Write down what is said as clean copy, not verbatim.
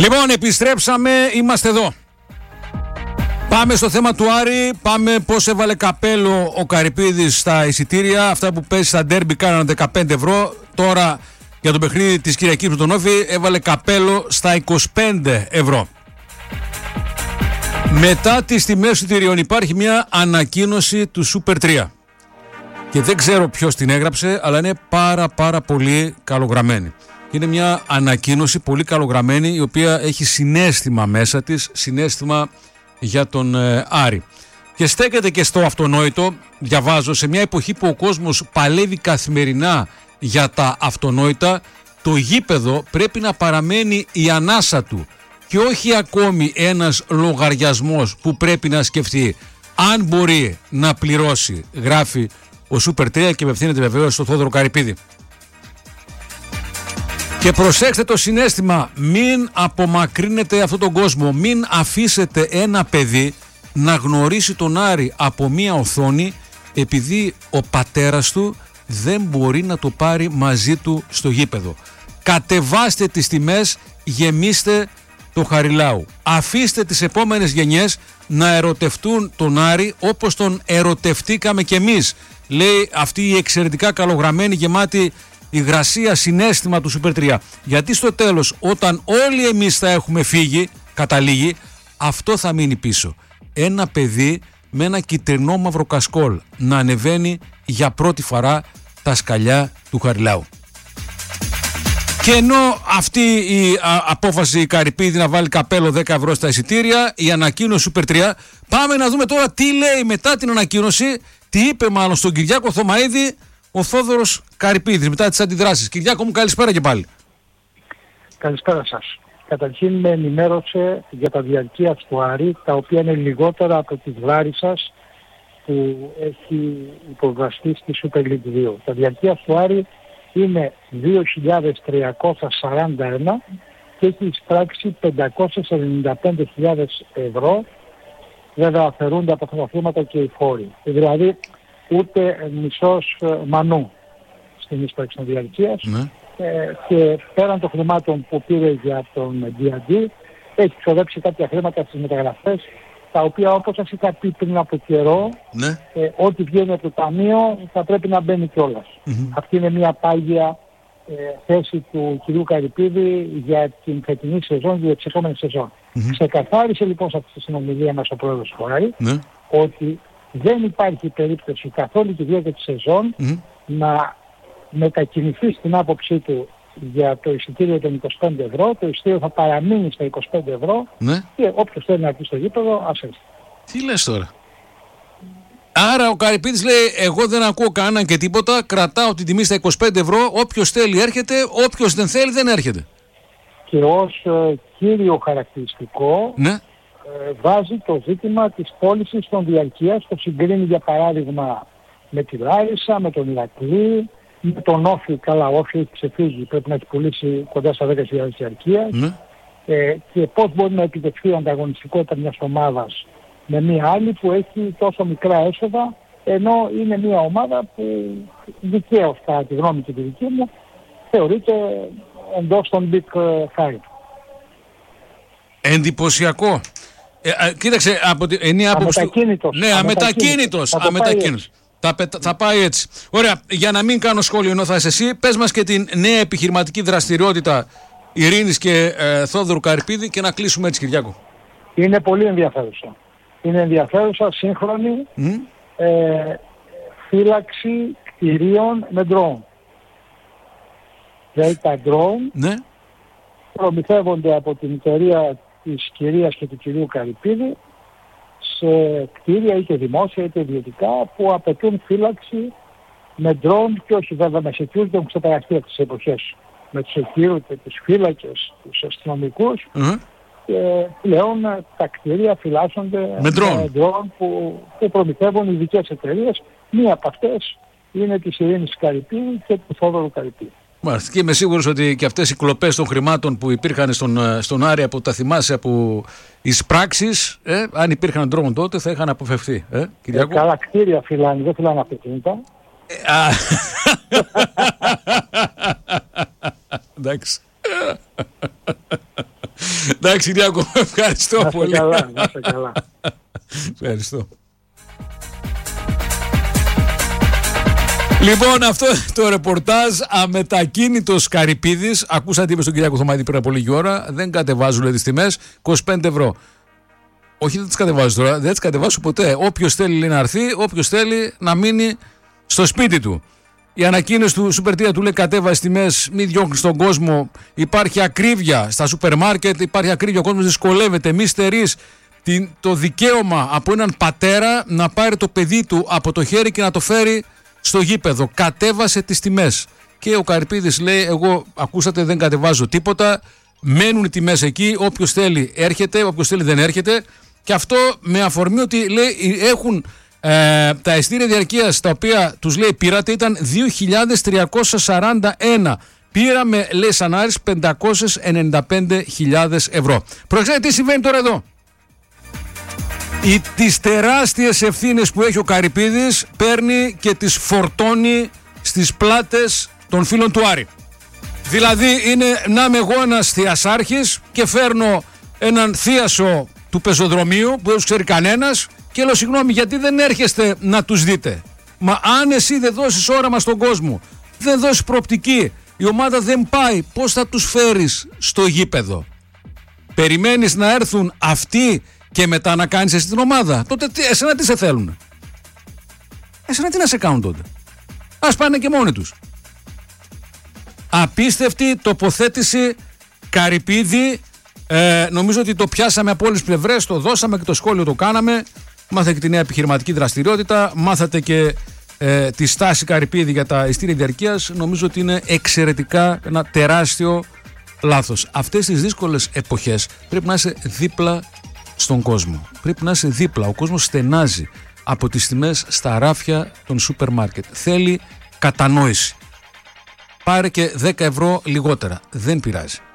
Λοιπόν, επιστρέψαμε, είμαστε εδώ. Πάμε στο θέμα του Άρη, πάμε πώς έβαλε καπέλο ο Καρυπίδης στα εισιτήρια. Αυτά που παίζει στα ντέρμπι κάνανε 15 ευρώ. Τώρα για το παιχνίδι της Κυριακής με τον Όφη έβαλε καπέλο στα 25 ευρώ. Μετά τις τιμές εισιτηρίων υπάρχει μια ανακοίνωση του Super 3. Και δεν ξέρω ποιος την έγραψε, αλλά είναι πάρα πολύ καλογραμμένη. Είναι μια ανακοίνωση πολύ καλογραμμένη, η οποία έχει συναίσθημα μέσα της, συναίσθημα για τον Άρη. Και στέκεται και στο αυτονόητο, διαβάζω, σε μια εποχή που ο κόσμος παλεύει καθημερινά για τα αυτονόητα, το γήπεδο πρέπει να παραμένει η ανάσα του και όχι ακόμη ένας λογαριασμός που πρέπει να σκεφτεί αν μπορεί να πληρώσει, γράφει ο Super 3 και απευθύνεται βεβαίως στο Θόδωρο Καρυπίδη. Και προσέξτε το συναίσθημα, μην απομακρύνετε αυτόν τον κόσμο, μην αφήσετε ένα παιδί να γνωρίσει τον Άρη από μία οθόνη επειδή ο πατέρας του δεν μπορεί να το πάρει μαζί του στο γήπεδο. Κατεβάστε τις τιμές, γεμίστε το Χαριλάου. Αφήστε τις επόμενες γενιές να ερωτευτούν τον Άρη όπως τον ερωτευτήκαμε κι εμείς. Λέει αυτή η εξαιρετικά καλογραμμένη, γεμάτη υγρασία, συναίσθημα του Super 3. Γιατί στο τέλος, όταν όλοι εμείς θα έχουμε φύγει, καταλήγει, αυτό θα μείνει πίσω. Ένα παιδί με ένα κυτρινό μαύρο κασκόλ να ανεβαίνει για πρώτη φορά τα σκαλιά του Χαριλάου. Και ενώ αυτή η απόφαση Καρυπίδη να βάλει καπέλο 10 ευρώ στα εισιτήρια, η ανακοίνωση Super 3, πάμε να δούμε τώρα τι λέει μετά την ανακοίνωση, τι είπε μάλλον στον Κυριάκο Θωμαίδη ο Θόδωρος Καρυπίδης μετά τις αντιδράσεις. Κυριάκο μου, καλησπέρα και πάλι. Καλησπέρα σας. Καταρχήν με ενημέρωσε για τα διαρκεία του Άρη, τα οποία είναι λιγότερα από τις Λάρισσας που έχει υποβαστεί στη Super League 2. Τα διαρκεία του Άρη είναι 2.341 και έχει εισπράξει 595.000 ευρώ. Βέβαια αφαιρούνται από αυτά τα χρήματα και οι φόροι. Δηλαδή ούτε μισός μανού στην εισπράξη των διαρκείας. Ναι. Και πέραν των χρημάτων που πήρε για τον D&D, έχει ξοδέψει κάποια χρήματα στις μεταγραφές, τα οποία όπως σας είχα πει πριν από καιρό, ναι, ό,τι βγαίνει από το ταμείο θα πρέπει να μπαίνει κιόλας. Αυτή είναι μια πάγια θέση του κυρίου Καρυπίδη για την φετινή σεζόν και για τις επόμενες σεζόν. Ξεκαθάρισε λοιπόν σε αυτή τη συνομιλία μας ο πρόεδρος Χωράρη ότι δεν υπάρχει περίπτωση καθ' όλη τη διάρκεια της σεζόν να μετακινηθεί στην άποψή του για το εισιτήριο των 25 ευρώ. Το εισιτήριο θα παραμείνει στα 25 ευρώ και όποιος θέλει να έρθει στο γήπεδο, ας έρθει. Τι λες τώρα? Άρα ο Καρυπίδης λέει, εγώ δεν ακούω κανέναν και τίποτα, κρατάω την τιμή στα 25 ευρώ, όποιος θέλει έρχεται, όποιος δεν θέλει δεν έρχεται. Και ως κύριο χαρακτηριστικό βάζει το ζήτημα της πώλησης των διαρκείας, το συγκρίνει για παράδειγμα με τη Λάρισα, με τον Ηρακλή, με τον Όφη. Καλά, ο Όφη έχει ξεφύγει, πρέπει να έχει πουλήσει κοντά στα 10.000 διαρκείας. Και πώς μπορεί να επιτευχθεί η ανταγωνιστικότητα μιας ομάδας με μια άλλη που έχει τόσο μικρά έσοδα, ενώ είναι μια ομάδα που δικαίως, κατά τη γνώμη και τη δική μου, θεωρείται εντός των Big Five. Εντυπωσιακό. Κοίταξε, από την ενία άποψη του... Ναι, αμετακίνητος. Θα πάει έτσι. Ωραία, για να μην κάνω σχόλιο ενώ θα είσαι εσύ, πες μας και την νέα επιχειρηματική δραστηριότητα Ειρήνης και Θόδωρου Καρυπίδη και να κλείσουμε έτσι, Κυριάκο. Είναι πολύ ενδιαφέρουσα. Είναι ενδιαφέρουσα, σύγχρονη, φύλαξη κτηρίων με drone. Δηλαδή τα drone προμηθεύονται από την εταιρεία της κυρίας και του κυρίου Καρυπίδη σε κτίρια είτε δημόσια είτε ιδιωτικά που απαιτούν φύλαξη με drone και όχι βέβαια με security, έχουν ξεπεραστεί αυτές τις εποχές με τους security, τους φύλακες, τους αστυνομικούς και πλέον τα κτίρια φυλάσσονται με drone που προμηθεύουν ειδικές εταιρείες. Μία από αυτές είναι της Ειρήνης Καρυπίδη και του Θόδωρου Καρυπίδη. Μάλιστα. Και είμαι σίγουρος ότι και αυτές οι κλοπές των χρημάτων που υπήρχαν στον Άρη από τα θυμάσαι από εισπράξεις, αν υπήρχαν drone τότε θα είχαν αποφευθεί. Καλά κτίρια φυλάνε, δεν φυλάνε αυτοκίνητα. Εντάξει. Εντάξει, Κυριάκο, ευχαριστώ πολύ. Να είστε καλά. Ευχαριστώ. Λοιπόν, αυτό το ρεπορτάζ, αμετακίνητος Καρυπίδης. Ακούσατε τι είπε στον Κυριάκο Θωμαίδη πριν από λίγη ώρα. Δεν κατεβάζουν τις τιμές. 25 ευρώ. Όχι, δεν τις κατεβάζω τώρα. Δεν τις κατεβάζω ποτέ. Όποιος θέλει να έρθει, όποιος θέλει να μείνει στο σπίτι του. Η ανακοίνωση του Super Tia του λέει κατέβασε τιμές, μην διώχνεις τον κόσμο. Υπάρχει ακρίβεια στα σούπερ μάρκετ, υπάρχει ακρίβεια, ο κόσμος δυσκολεύεται. Μη στερείς το δικαίωμα από έναν πατέρα να πάρει το παιδί του από το χέρι και να το φέρει στο γήπεδο. Κατέβασε τις τιμές. Και ο Καρυπίδης λέει, εγώ ακούσατε δεν κατεβάζω τίποτα, μένουν οι τιμές εκεί, όποιος θέλει έρχεται, όποιος θέλει δεν έρχεται. Και αυτό με αφορμή ότι λέει έχουν τα εισιτήρια διαρκείας τα οποία τους λέει πήρατε ήταν 2.341. Πήραμε, λέει σαν Άρης, 595.000 ευρώ. Προσέξτε τι συμβαίνει τώρα εδώ. Τις τεράστιες ευθύνες που έχει ο Καρυπίδης παίρνει και τις φορτώνει στις πλάτες των φίλων του Άρη. Δηλαδή είναι να είμαι εγώ ένας θειασάρχης και φέρνω έναν θίασο του πεζοδρομίου που δεν τους ξέρει κανένας και λέω συγγνώμη γιατί δεν έρχεστε να τους δείτε. Μα αν εσύ δεν δώσεις όραμα στον κόσμο, δεν δώσεις προοπτική, η ομάδα δεν πάει, πώς θα τους φέρεις στο γήπεδο? Περιμένεις να έρθουν αυτοί και μετά να κάνεις εσύ την ομάδα? Τότε εσένα τι σε θέλουν? Εσένα τι να σε κάνουν τότε? Ας πάνε και μόνοι τους. Απίστευτη τοποθέτηση Καρυπίδη. Νομίζω ότι το πιάσαμε από όλες τις πλευρές, το δώσαμε και το σχόλιο το κάναμε. Μάθατε και τη νέα επιχειρηματική δραστηριότητα, μάθατε και τη στάση Καρυπίδη για τα εισιτήρια διαρκείας. Νομίζω ότι είναι εξαιρετικά ένα τεράστιο λάθος. Αυτές τις δύσκολες εποχές πρέπει να είσαι δίπλα στον κόσμο. Πρέπει να είσαι δίπλα. Ο κόσμος στενάζει από τις τιμές στα ράφια των σούπερ μάρκετ. Θέλει κατανόηση. Πάρε και 10 ευρώ λιγότερα. Δεν πειράζει.